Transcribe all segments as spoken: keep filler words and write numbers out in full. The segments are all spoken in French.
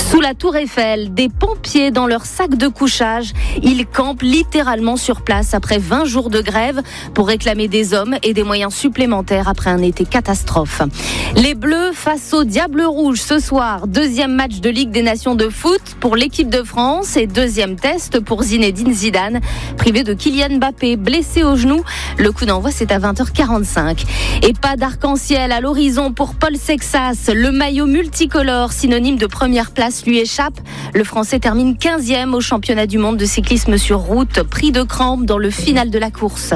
Sous la tour Eiffel, des pompiers dans leur sac de couchage. Ils campent littéralement sur place après vingt jours de grève pour réclamer des hommes et des moyens supplémentaires après un été catastrophe. Les Bleus face aux Diables Rouges ce soir. Deuxième match de Ligue des Nations de foot pour l'équipe de France et deuxième test pour Zinedine Zidane, privé de Kylian Mbappé, blessé au genou. Le coup d'envoi, c'est à vingt heures quarante-cinq. Et pas d'arc-en-ciel à l'horizon pour Paul Sexas. Le maillot multicolore, synonyme de première place, lui échappe. Le Français termine quinzième au championnat du monde de cyclisme sur route, pris de crampes dans le final de la course.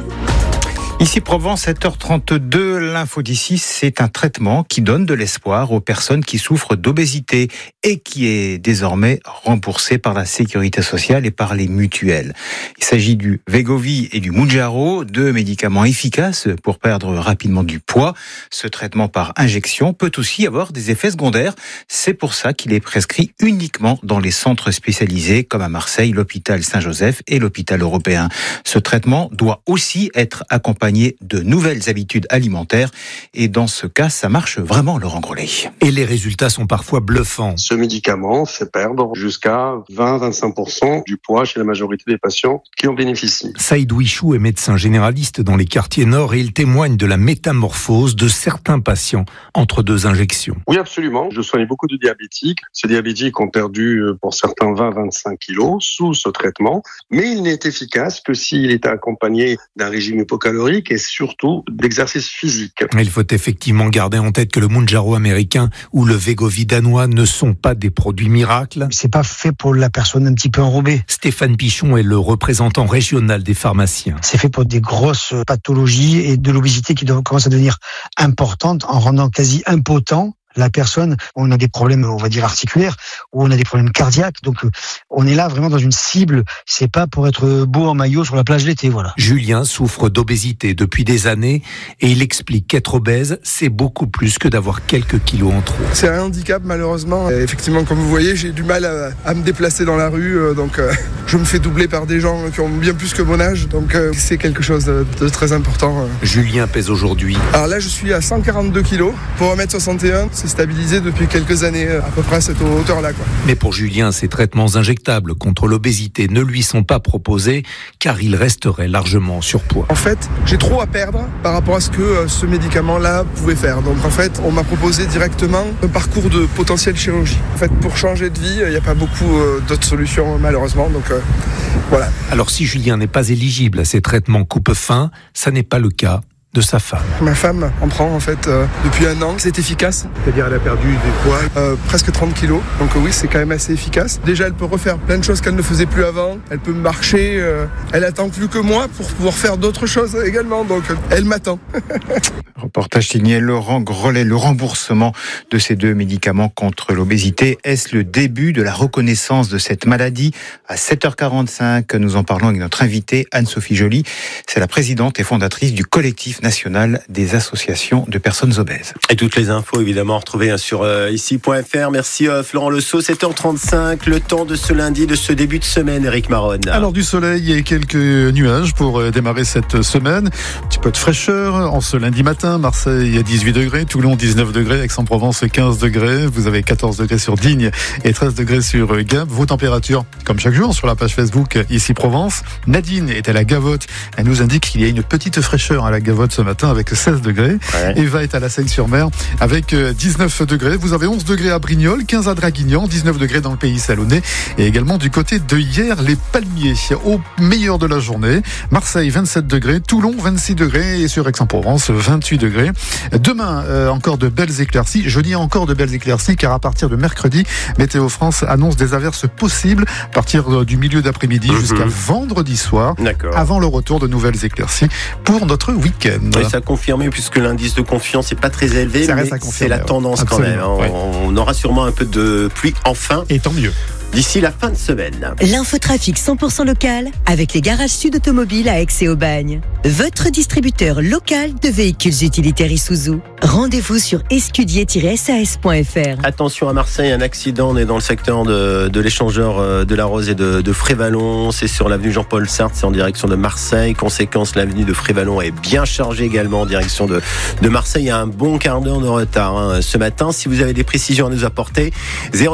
Ici Provence, sept heures trente-deux, l'info d'ici, c'est un traitement qui donne de l'espoir aux personnes qui souffrent d'obésité et qui est désormais remboursé par la sécurité sociale et par les mutuelles. Il s'agit du Wegovy et du Mounjaro, deux médicaments efficaces pour perdre rapidement du poids. Ce traitement par injection peut aussi avoir des effets secondaires. C'est pour ça qu'il est prescrit uniquement dans les centres spécialisés comme à Marseille, l'hôpital Saint-Joseph et l'hôpital européen. Ce traitement doit aussi être accompagné de nouvelles habitudes alimentaires et dans ce cas, ça marche vraiment, Laurent Grollet. Et les résultats sont parfois bluffants. Ce médicament fait perdre jusqu'à vingt à vingt-cinq pour cent du poids chez la majorité des patients qui en bénéficient. Saïd Ouichou est médecin généraliste dans les quartiers nord et il témoigne de la métamorphose de certains patients entre deux injections. Oui, absolument. Je soigne beaucoup de diabétiques. Ces diabétiques ont perdu pour certains vingt à vingt-cinq kilos sous ce traitement, mais il n'est efficace que s'il est accompagné d'un régime hypocalorique et surtout d'exercice physique. Il faut effectivement garder en tête que le Mounjaro américain ou le Wegovy danois ne sont pas des produits miracles. C'est pas fait pour la personne un petit peu enrobée. Stéphane Pichon est le représentant régional des pharmaciens. C'est fait pour des grosses pathologies et de l'obésité qui commence à devenir importante en rendant quasi impotent la personne. On a des problèmes, on va dire, articulaires, ou on a des problèmes cardiaques. Donc, on est là vraiment dans une cible. C'est pas pour être beau en maillot sur la plage l'été, voilà. Julien souffre d'obésité depuis des années et il explique qu'être obèse, c'est beaucoup plus que d'avoir quelques kilos en trop. C'est un handicap, malheureusement. Et effectivement, comme vous voyez, j'ai du mal à, à me déplacer dans la rue. Donc, euh, je me fais doubler par des gens qui ont bien plus que mon âge. Donc, euh, c'est quelque chose de, de très important. Julien pèse aujourd'hui. Alors là, je suis à cent quarante-deux kilos pour un mètre soixante et un. C'est stabilisé depuis quelques années, à peu près à cette hauteur-là, quoi. Mais pour Julien, ces traitements injectables contre l'obésité ne lui sont pas proposés car il resterait largement en surpoids. En fait, j'ai trop à perdre par rapport à ce que euh, ce médicament-là pouvait faire. Donc en fait, on m'a proposé directement un parcours de potentielle chirurgie. En fait, pour changer de vie, il n'y a pas beaucoup euh, d'autres solutions, malheureusement. Donc euh, voilà. Alors si Julien n'est pas éligible à ces traitements coupe-faim, ça n'est pas le cas de sa femme. Ma femme en prend en fait euh, depuis un an. C'est efficace. C'est-à-dire elle a perdu des poids, euh, presque trente kilos. Donc euh, oui, c'est quand même assez efficace. Déjà, elle peut refaire plein de choses qu'elle ne faisait plus avant. Elle peut marcher. Euh, elle attend plus que moi pour pouvoir faire d'autres choses également. Donc euh, elle m'attend. Reportage signé Laurent Grollet. Le remboursement de ces deux médicaments contre l'obésité, est-ce le début de la reconnaissance de cette maladie ? À sept heures quarante-cinq, nous en parlons avec notre invitée Anne-Sophie Joly. C'est la présidente et fondatrice du collectif national des associations de personnes obèses. Et toutes les infos évidemment retrouvées sur euh, ici point f r. Merci euh, Florent Lesault. sept heures trente-cinq, le temps de ce lundi, de ce début de semaine, Eric Maronne. Alors du soleil et quelques nuages pour euh, démarrer cette semaine. Un petit peu de fraîcheur en ce lundi matin. Marseille dix-huit degrés, Toulon dix-neuf degrés, Aix-en-Provence quinze degrés. Vous avez quatorze degrés sur Digne et treize degrés sur euh, Gap. Vos températures, comme chaque jour, sur la page Facebook ici Provence. Nadine est à la Gavotte. Elle nous indique qu'il y a une petite fraîcheur à la Gavotte ce matin avec seize degrés. Ouais. Eva est à la Seigne-sur-Mer avec dix-neuf degrés. Vous avez onze degrés à Brignoles, quinze à Draguignan, dix-neuf degrés dans le pays salonnais et également du côté de hier les Palmiers au meilleur de la journée. Marseille vingt-sept degrés, Toulon vingt-six degrés et sur Aix-en-Provence vingt-huit degrés. Demain euh, encore de belles éclaircies. Je dis encore de belles éclaircies car à partir de mercredi, Météo France annonce des averses possibles à partir du milieu d'après-midi mmh. jusqu'à vendredi soir. D'accord. Avant le retour de nouvelles éclaircies pour notre week-end. Oui, ça a confirmé puisque l'indice de confiance n'est pas très élevé, ça mais c'est la tendance quand même. On, ouais. on aura sûrement un peu de pluie enfin. Et tant mieux. D'ici la fin de semaine. L'infotrafic cent pour cent local avec les garages Sud Automobiles à Aix et Aubagne. Votre distributeur local de véhicules utilitaires Isuzu. Rendez-vous sur escudier tiret s a s point f r. Attention à Marseille, un accident. On est dans le secteur de, de l'échangeur de la Rose et de, de Frévalon. C'est sur l'avenue Jean-Paul Sartre, c'est en direction de Marseille. Conséquence, l'avenue de Frévalon est bien chargée également en direction de, de Marseille. Il y a un bon quart d'heure de retard hein, ce matin. Si vous avez des précisions à nous apporter, zéro